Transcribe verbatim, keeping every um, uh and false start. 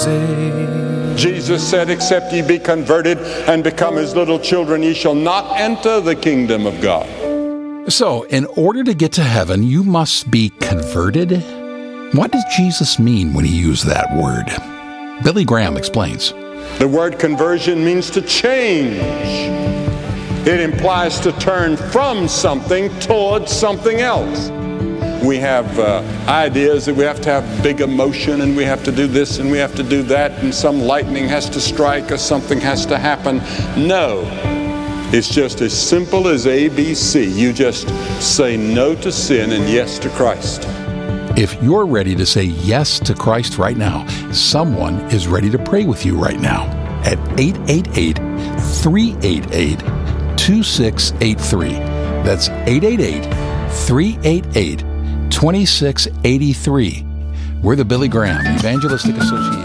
saved. Jesus said, except ye be converted and become as little children, ye shall not enter the kingdom of God. So, in order to get to heaven, you must be converted? What did Jesus mean when he used that word? Billy Graham explains. The word conversion means to change. It implies to turn from something towards something else. We have uh, ideas that we have to have big emotion and we have to do this and we have to do that and some lightning has to strike or something has to happen. No, it's just as simple as A B C. You just say no to sin and yes to Christ. If you're ready to say yes to Christ right now, someone is ready to pray with you right now at eight eight eight, three eight eight, two six eight three. That's eight eight eight, three eight eight, two six eight three. We're the Billy Graham Evangelistic Association.